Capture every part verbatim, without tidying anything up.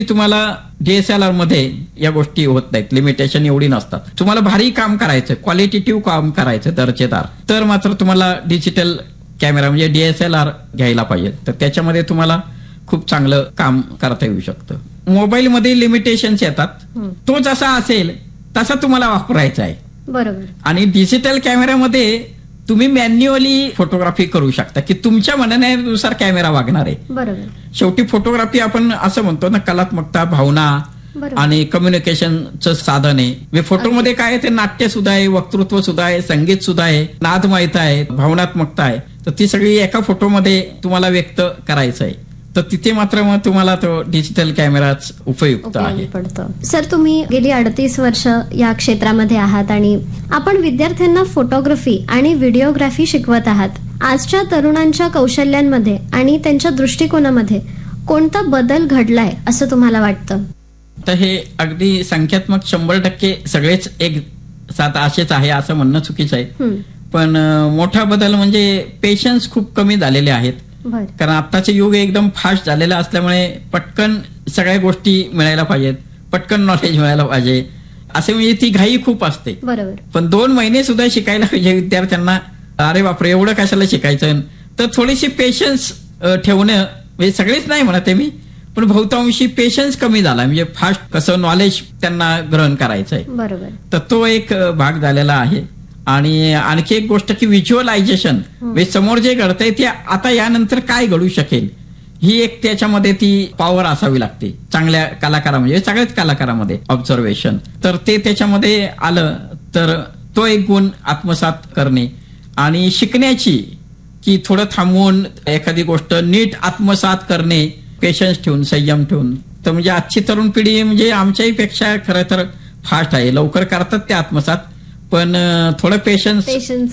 तुम्हाला डीएसएलआर मध्ये या गोष्टी होत नाहीत, लिमिटेशन एवढी नसतात. तुम्हाला भारी काम करायचं, क्वालिटेटिव्ह काम करायचं, दर्जेदार, तर मात्र तुम्हाला डिजिटल कॅमेरा म्हणजे डीएसएलआर घ्यायला पाहिजे. तर त्याच्यामध्ये तुम्हाला खूप चांगलं काम करता येऊ शकतं. मोबाईलमध्ये लिमिटेशन्स येतात, तो जसा असेल तसा तुम्हाला वापरायचा आहे. बरोबर. आणि डिजिटल कॅमेऱ्यामध्ये तुम्ही मॅन्युअली फोटोग्राफी करू शकता की तुमच्या म्हणण्यानुसार कॅमेरा वागणार आहे. बरोबर. शेवटी फोटोग्राफी आपण असं म्हणतो ना, कलात्मकता, भावना आणि कम्युनिकेशनचं साधन आहे. म्हणजे फोटोमध्ये काय आहे, ते नाट्य सुद्धा आहे, वक्तृत्व सुद्धा आहे, संगीत सुद्धा आहे, नादमयता आहे, भावनात्मकता आहे. तर ती सगळी एका फोटोमध्ये तुम्हाला व्यक्त करायचं आहे. तर तिथे मात्र मग तुम्हाला तो डिजिटल कॅमेराच उपयुक्त आहे. सर, तुम्ही गेली अडतीस वर्ष या क्षेत्रामध्ये आहात आणि आपण विद्यार्थ्यांना फोटोग्राफी आणि व्हिडिओग्राफी शिकवत आहात. आजच्या तरुणांच्या कौशल्यांमध्ये आणि त्यांच्या दृष्टिकोनामध्ये कोणता बदल घडलाय असं तुम्हाला वाटतं? तर हे अगदी संख्यात्मक शंभर टक्के सगळेच एक साथ असेच आहे असं म्हणणं चुकीचं आहे. पण मोठा बदल म्हणजे पेशन्स खूप कमी झालेले आहेत. कारण आत्ताचे युग एकदम फास्ट झालेलं असल्यामुळे पटकन सगळ्या गोष्टी मिळायला पाहिजेत, पटकन नॉलेज मिळायला पाहिजे, असे म्हणजे ती घाई खूप असते. बरोबर. पण दोन महिने सुद्धा शिकायला पाहिजे विद्यार्थ्यांना. अरे बापरे, एवढं कशाला शिकायचं? तर थोडीशी पेशन्स ठेवणं, म्हणजे सगळेच नाही म्हणत मी, पण बहुतांशी पेशन्स कमी झाला. म्हणजे फास्ट कसं नॉलेज त्यांना ग्रहण करायचंय. बरोबर. तर तो एक भाग झालेला आहे. आणि आणखी एक गोष्ट की व्हिज्युअलायझेशन, म्हणजे समोर जे घडतंय ते आता यानंतर काय घडू शकेल, ही एक त्याच्यामध्ये ती पॉवर असावी लागते चांगल्या कलाकारा, म्हणजे सगळ्याच कलाकारामध्ये ऑब्झर्वेशन. तर ते त्याच्यामध्ये आलं तर तो एक गुण आत्मसात करणे आणि शिकण्याची, की थोडं थांबवून एखादी गोष्ट नीट आत्मसात करणे, पेशन्स ठेवून, संयम ठेवून. तर म्हणजे आजची तरुण पिढी म्हणजे आमच्याही पेक्षा खरं तर फास्ट आहे, लवकर करतात ते आत्मसात, पण थोडं पेशन्स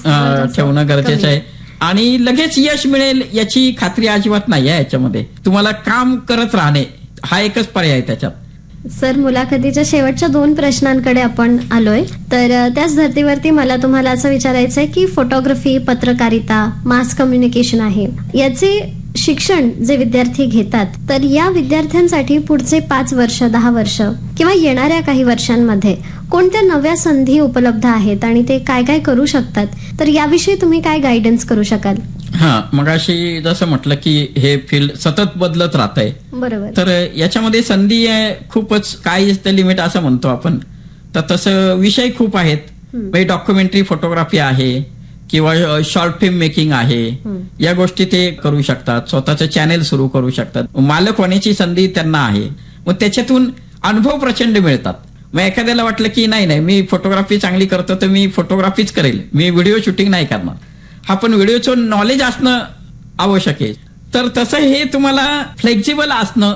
ठेवणं गरजेचं आहे. आणि लगेच यश मिळेल याची खात्री अजिबात नाही आहे याच्यामध्ये. तुम्हाला काम करत राहणे हा एकच पर्याय आहे त्याच्यात. सर, मुलाखतीच्या शेवटच्या दोन प्रश्नांकडे आपण आलोय. तर त्याच धर्तीवरती मला तुम्हाला असं विचारायचंय की फोटोग्राफी, पत्रकारिता, मास कम्युनिकेशन आहे, याचे शिक्षण जे विद्यार्थी घेतात, तर या विद्यार्थ्यांसाठी पुढचे पाच वर्ष, दहा वर्ष किंवा येणाऱ्या काही वर्षांमध्ये कोणत्या नव्या संधी उपलब्ध आहेत आणि ते काय काय करू शकतात, तर याविषयी तुम्ही काय गायडन्स करू शकाल? हा, मगाशी जसं म्हटलं की हे फील्ड सतत बदलत राहत आहे. बरोबर. तर याच्यामध्ये संधी खूपच, काय इज द लिमिट असं म्हणतो आपण. तर तसं विषय खूप आहेत. म्हणजे डॉक्युमेंटरी फोटोग्राफी आहे किंवा शॉर्ट फिल्म मेकिंग आहे, या गोष्टी ते करू शकतात. स्वतःचं चॅनेल सुरू करू शकतात. मालक होण्याची संधी त्यांना आहे. मग त्याच्यातून अनुभव प्रचंड मिळतात. मग एखाद्याला वाटलं की नाही नाही मी फोटोग्राफी चांगली करतो तर मी फोटोग्राफीच करेल, मी व्हिडिओ शूटिंग नाही करणार. हा, पण व्हिडिओचं नॉलेज असणं आवश्यक आहे. तर तसं हे तुम्हाला फ्लेक्झिबल असणं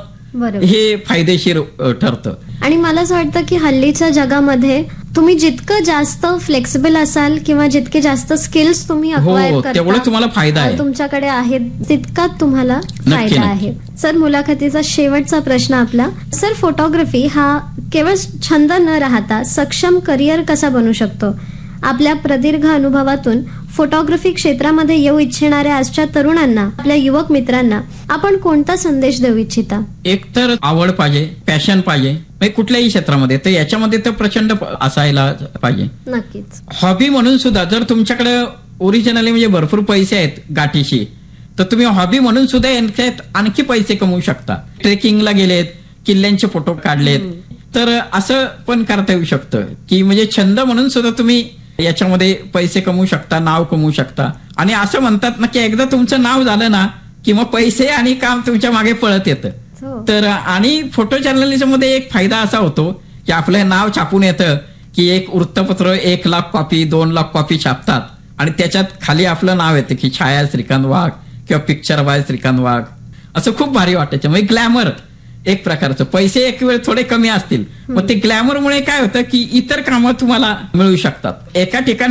हे फायदेशीर ठरतं. आणि मला असं वाटतं की हल्लीच्या जगामध्ये तुम्ही जितकं जास्त फ्लेक्सिबल असाल किंवा जितके जास्त स्किल्स तुम्ही अक्वायर करता, तेवढं तुम्हाला फायदा आहे, तुमच्याकडे आहे तितका तुम्हाला फायदा आहे. सर, मुलाखतीचा शेवटचा प्रश्न आपला. सर, फोटोग्राफी हा केवळ छंद न राहता सक्षम करिअर कसा बनू शकतो? आपल्या प्रदीर्घ अनुभवातून फोटोग्राफी क्षेत्रामध्ये येऊ इच्छिणाऱ्या आजच्या तरुणांना, आपल्या युवक मित्रांना आपण कोणता संदेश देऊ इच्छिता? एक तर आवड पाहिजे, पॅशन पाहिजे कुठल्याही क्षेत्रामध्ये, तर याच्यामध्ये तर प्रचंड असायला पाहिजे. नक्कीच. हॉबी म्हणून सुद्धा जर तुमच्याकडे ओरिजिनली म्हणजे भरपूर पैसे आहेत गाठीशी, तर तुम्ही हॉबी म्हणून सुद्धा यांच्यात आणखी पैसे कमवू शकता. ट्रेकिंगला गेलेत, किल्ल्यांचे फोटो काढलेत, तर असं पण करता येऊ शकतं की म्हणजे छंद म्हणून सुद्धा तुम्ही याच्यामध्ये पैसे कमवू शकता, नाव कमवू शकता. आणि असं म्हणतात ना की एकदा तुमचं नाव झालं ना की मग पैसे आणि काम तुमच्या मागे पळत येतं. तर आणि फोटो जर्नलिझम मध्ये एक फायदा असा होतो की आपलं नाव छापून येतं की एक वृत्तपत्र एक लाख कॉपी, दोन लाख कॉपी छापतात आणि त्याच्यात खाली आपलं नाव येतं की छाया श्रीकांत वाघ किंवा पिक्चर बाय श्रीकांत वाघ. असं खूप भारी वाटायचं. म्हणजे ग्लॅमर एक प्रकारचं. पैसे एक वेळ थोडे कमी असतील, मग ते ग्लॅमरमुळे काय होतं की इतर कामं तुम्हाला मिळू शकतात. एका ठिकाणी